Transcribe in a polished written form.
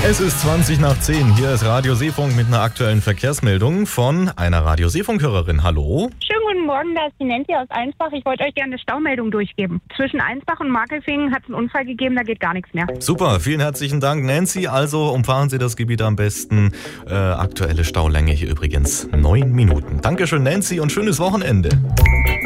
Es ist 20 nach 10. Hier ist Radio Seefunk mit einer aktuellen Verkehrsmeldung von einer Radio Seefunk-Hörerin. Hallo? Schönen guten Morgen, da ist die Nancy aus Einsbach. Ich wollte euch gerne eine Staumeldung durchgeben. Zwischen Einsbach und Markelfingen hat es einen Unfall gegeben, da geht gar nichts mehr. Super, vielen herzlichen Dank, Nancy. Also umfahren Sie das Gebiet am besten. Aktuelle Staulänge hier übrigens 9 Minuten. Dankeschön, Nancy, und schönes Wochenende.